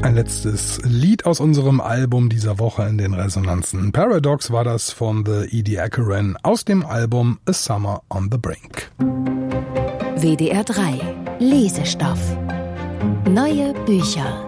Ein letztes Lied aus unserem Album dieser Woche in den Resonanzen. Paradox war das von The Edie Ackeren aus dem Album A Summer on the Brink. WDR 3 Lesestoff. Neue Bücher.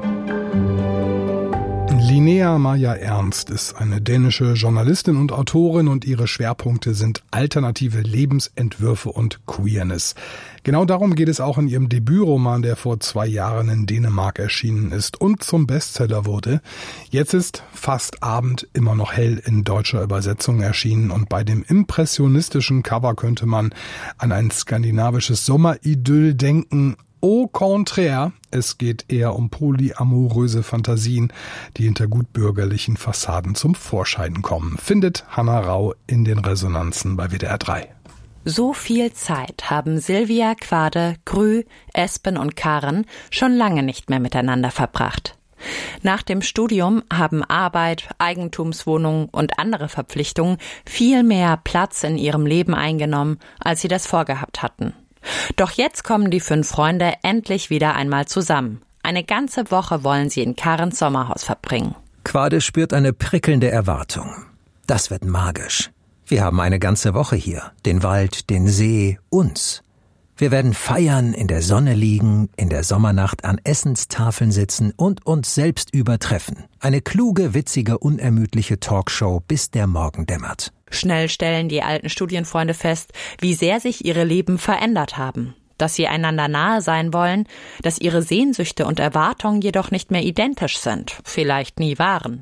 Linnea Maja-Ernst ist eine dänische Journalistin und Autorin und ihre Schwerpunkte sind alternative Lebensentwürfe und Queerness. Genau darum geht es auch in ihrem Debütroman, der vor 2 Jahren in Dänemark erschienen ist und zum Bestseller wurde. Jetzt ist Fast Abend immer noch hell in deutscher Übersetzung erschienen und bei dem impressionistischen Cover könnte man an ein skandinavisches Sommeridyll denken. Au contraire, es geht eher um polyamoröse Fantasien, die hinter gutbürgerlichen Fassaden zum Vorschein kommen, findet Hannah Rau in den Resonanzen bei WDR 3. So viel Zeit haben Sylvia, Kvade, Gry, Espen und Karen schon lange nicht mehr miteinander verbracht. Nach dem Studium haben Arbeit, Eigentumswohnung und andere Verpflichtungen viel mehr Platz in ihrem Leben eingenommen, als sie das vorgehabt hatten. Doch jetzt kommen die 5 Freunde endlich wieder einmal zusammen. Eine ganze Woche wollen sie in Karens Sommerhaus verbringen. Kvade spürt eine prickelnde Erwartung. Das wird magisch. Wir haben eine ganze Woche hier. Den Wald, den See, uns. Wir werden feiern, in der Sonne liegen, in der Sommernacht an Essenstafeln sitzen und uns selbst übertreffen. Eine kluge, witzige, unermüdliche Talkshow, bis der Morgen dämmert. Schnell stellen die alten Studienfreunde fest, wie sehr sich ihre Leben verändert haben. Dass sie einander nahe sein wollen, dass ihre Sehnsüchte und Erwartungen jedoch nicht mehr identisch sind, vielleicht nie waren.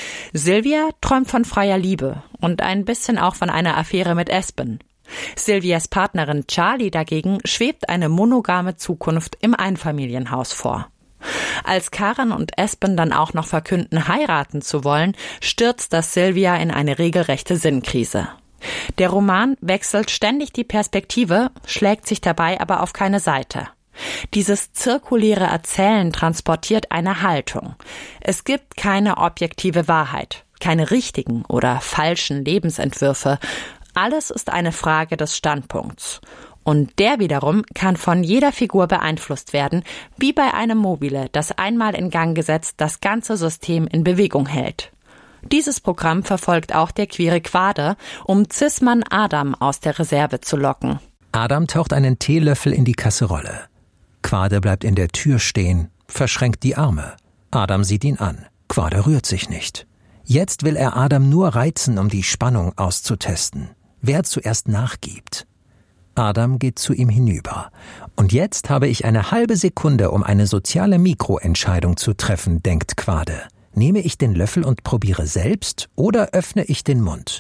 Sylvia träumt von freier Liebe und ein bisschen auch von einer Affäre mit Espen. Sylvias Partnerin Charlie dagegen schwebt eine monogame Zukunft im Einfamilienhaus vor. Als Karen und Espen dann auch noch verkünden, heiraten zu wollen, stürzt das Sylvia in eine regelrechte Sinnkrise. Der Roman wechselt ständig die Perspektive, schlägt sich dabei aber auf keine Seite. Dieses zirkuläre Erzählen transportiert eine Haltung. Es gibt keine objektive Wahrheit, keine richtigen oder falschen Lebensentwürfe. Alles ist eine Frage des Standpunkts. Und der wiederum kann von jeder Figur beeinflusst werden, wie bei einem Mobile, das einmal in Gang gesetzt das ganze System in Bewegung hält. Dieses Programm verfolgt auch der queere Kvade, um Cis-Mann Adam aus der Reserve zu locken. Adam taucht einen Teelöffel in die Kasserolle. Kvade bleibt in der Tür stehen, verschränkt die Arme. Adam sieht ihn an. Kvade rührt sich nicht. Jetzt will er Adam nur reizen, um die Spannung auszutesten. Wer zuerst nachgibt. Adam geht zu ihm hinüber. Und jetzt habe ich eine halbe Sekunde, um eine soziale Mikroentscheidung zu treffen, denkt Kvade. Nehme ich den Löffel und probiere selbst oder öffne ich den Mund?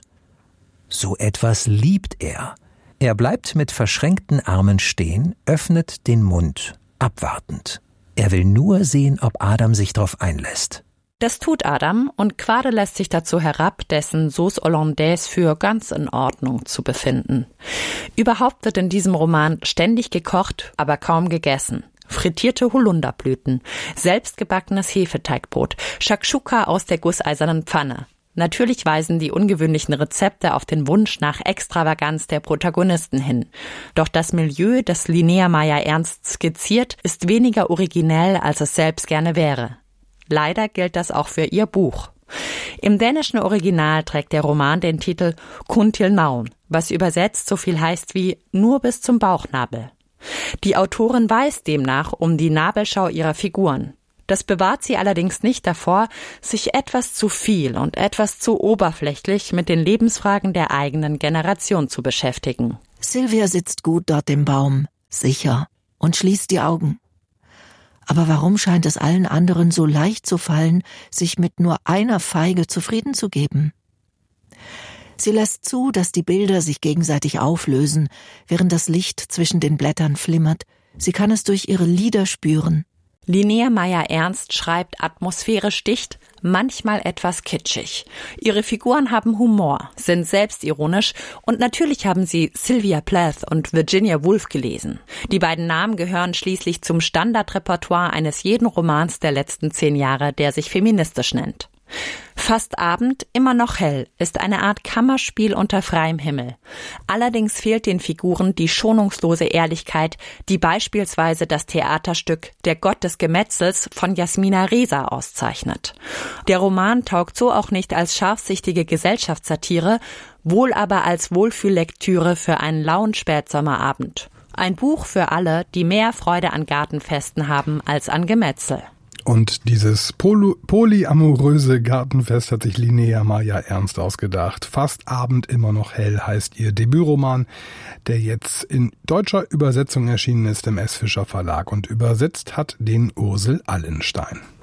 So etwas liebt er. Er bleibt mit verschränkten Armen stehen, öffnet den Mund, abwartend. Er will nur sehen, ob Adam sich drauf einlässt. Das tut Adam und Kvade lässt sich dazu herab, dessen Sauce Hollandaise für ganz in Ordnung zu befinden. Überhaupt wird in diesem Roman ständig gekocht, aber kaum gegessen. Frittierte Holunderblüten, selbstgebackenes Hefeteigbrot, Shakshuka aus der gusseisernen Pfanne. Natürlich weisen die ungewöhnlichen Rezepte auf den Wunsch nach Extravaganz der Protagonisten hin. Doch das Milieu, das Linnea Maja-Ernst skizziert, ist weniger originell, als es selbst gerne wäre. Leider gilt das auch für ihr Buch. Im dänischen Original trägt der Roman den Titel Kun til Maven, was übersetzt so viel heißt wie nur bis zum Bauchnabel. Die Autorin weiß demnach um die Nabelschau ihrer Figuren. Das bewahrt sie allerdings nicht davor, sich etwas zu viel und etwas zu oberflächlich mit den Lebensfragen der eigenen Generation zu beschäftigen. Sylvia sitzt gut dort im Baum, sicher, und schließt die Augen. Aber warum scheint es allen anderen so leicht zu fallen, sich mit nur einer Feige zufrieden zu geben? Sie lässt zu, dass die Bilder sich gegenseitig auflösen, während das Licht zwischen den Blättern flimmert. Sie kann es durch ihre Lieder spüren. Linnea Maja-Ernst schreibt atmosphärisch dicht, manchmal etwas kitschig. Ihre Figuren haben Humor, sind selbstironisch und natürlich haben sie Sylvia Plath und Virginia Woolf gelesen. Die beiden Namen gehören schließlich zum Standardrepertoire eines jeden Romans der letzten 10 Jahre, der sich feministisch nennt. Fast Abend, immer noch hell ist eine Art Kammerspiel unter freiem Himmel. Allerdings fehlt den Figuren die schonungslose Ehrlichkeit, die beispielsweise das Theaterstück Der Gott des Gemetzels von Jasmina Reza auszeichnet. Der Roman taugt so auch nicht als scharfsichtige Gesellschaftssatire, wohl aber als Wohlfühllektüre für einen lauen Spätsommerabend. Ein Buch für alle, die mehr Freude an Gartenfesten haben als an Gemetzel. Und dieses polyamoröse Gartenfest hat sich Linnea Maja Ernst ausgedacht. Fast Abend, immer noch hell heißt ihr Debütroman, der jetzt in deutscher Übersetzung erschienen ist im S. Fischer Verlag, und übersetzt hat den Ursel Allenstein.